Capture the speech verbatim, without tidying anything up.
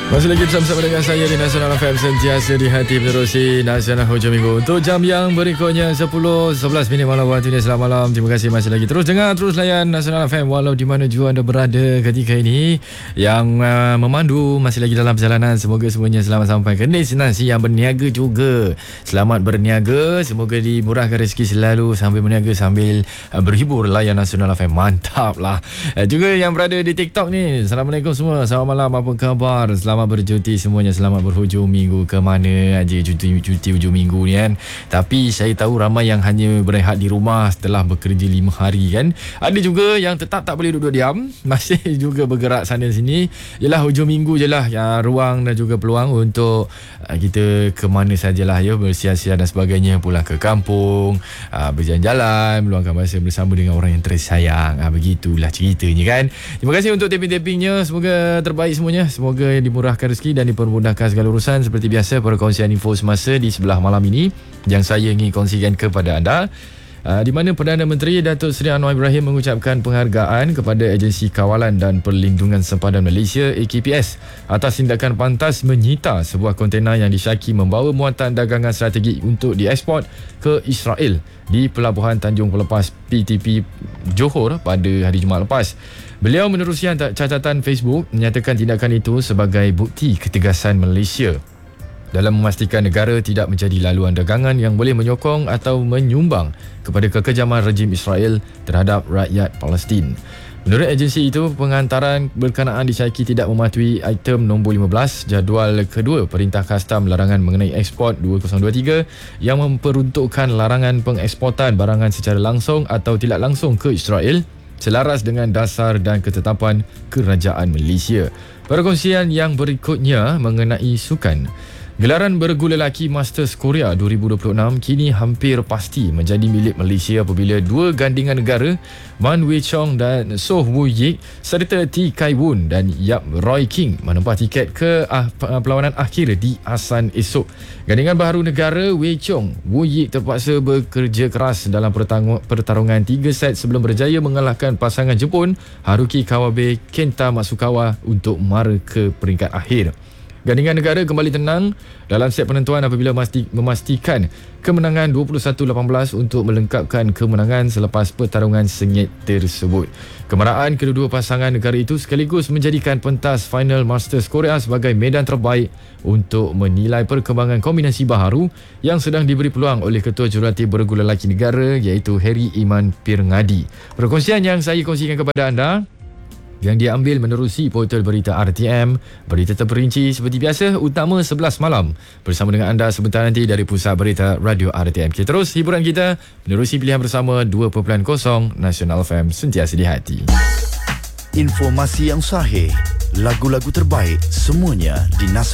Masih lagi bersama dengan saya di Nasional F M, sentiasa di hati menerusi Nasional Hujung Minggu. Untuk jam yang berikutnya sepuluh sebelas minit malam waktunya. Selamat malam. Terima kasih masih lagi terus dengar, terus layan Nasional F M walau di mana juga anda berada ketika ini. Yang uh, memandu masih lagi dalam perjalanan. Semoga semuanya selamat sampai ke destinasi. Yang berniaga juga selamat berniaga. Semoga dimurahkan rezeki selalu sambil berniaga sambil uh, berhibur layan Nasional F M. Mantap lah. Uh, juga yang berada di TikTok ni, Assalamualaikum semua. Selamat malam, apa khabar? Selamat bercuti semuanya, selamat berhujung minggu. Ke mana aja cuti-cuti hujung minggu ni kan. Tapi saya tahu ramai yang hanya berehat di rumah setelah bekerja lima hari kan. Ada juga yang tetap tak boleh duduk diam, masih juga bergerak sana sini. Yalah, hujung minggu je lah ya, ruang dan juga peluang untuk uh, kita ke mana sajalah ya, bersiar-siar dan sebagainya, pulang ke kampung, uh, berjalan-jalan, meluangkan masa bersama dengan orang yang tersayang. uh, Begitulah ceritanya kan. Terima kasih untuk taping-tapingnya. Semoga terbaik semuanya. Semoga dimurahkan rezeki dan dipermudahkan segala urusan. Seperti biasa, perkongsian info semasa di sebelah malam ini yang saya ingin kongsikan kepada anda, uh, di mana Perdana Menteri Datuk Seri Anwar Ibrahim mengucapkan penghargaan kepada Agensi Kawalan dan Perlindungan Sempadan Malaysia A K P S atas tindakan pantas menyita sebuah kontena yang disyaki membawa muatan dagangan strategik untuk dieksport ke Israel di Pelabuhan Tanjung Pelepas P T P Johor pada hari Jumaat lepas. Beliau menerusi catatan Facebook menyatakan tindakan itu sebagai bukti ketegasan Malaysia dalam memastikan negara tidak menjadi laluan dagangan yang boleh menyokong atau menyumbang kepada kekejaman rejim Israel terhadap rakyat Palestin. Menurut agensi itu, pengantaran berkenaan disyaki tidak mematuhi item nombor lima belas jadual kedua Perintah Kastam Larangan mengenai ekspor dua ribu dua puluh tiga yang memperuntukkan larangan pengeksportan barangan secara langsung atau tidak langsung ke Israel selaras dengan dasar dan ketetapan Kerajaan Malaysia. Perkongsian yang berikutnya mengenai sukan. Gelaran bergu lelaki Masters Korea dua ribu dua puluh enam kini hampir pasti menjadi milik Malaysia apabila dua gandingan negara Man Wei Chong dan Soh Woo Yik serta T Kai Woon dan Yap Roy King menempah tiket ke ah, perlawanan akhir di Asan esok. Gandingan baharu negara Wei Chong Woo Yik terpaksa bekerja keras dalam pertarungan tiga set sebelum berjaya mengalahkan pasangan Jepun Haruki Kawabe Kenta Matsukawa untuk mara ke peringkat akhir. Gandingan negara kembali tenang dalam set penentuan apabila memastikan kemenangan dua puluh satu lapan belas untuk melengkapkan kemenangan selepas pertarungan sengit tersebut. Kemeraan kedua-dua pasangan negara itu sekaligus menjadikan pentas final Masters Korea sebagai medan terbaik untuk menilai perkembangan kombinasi baharu yang sedang diberi peluang oleh Ketua Jurulatih Bergu Lelaki Negara iaitu Harry Iman Pirngadi. Perkongsian yang saya kongsikan kepada anda yang diambil menerusi portal berita R T M. Berita terperinci seperti biasa utama sebelas malam bersama dengan anda sebentar nanti dari Pusat Berita Radio R T M. Kita terus hiburan kita menerusi pilihan bersama dua perpuluhan kosong Nasional F M, sentiasa di hati. Informasi yang sahih, lagu-lagu terbaik, semuanya di Nasional